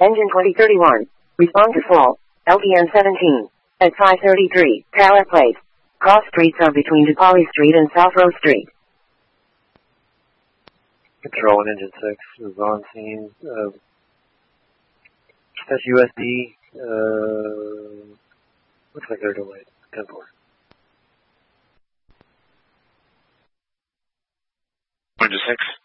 Engine 2031. Respond to fall. LTN 17. At 5:33. Tower Place. Cross streets are between DePauli Street and South Row Street. Control and Engine 6 is on scene. That's USD. Looks like they're delayed. 10-4. Engine 6.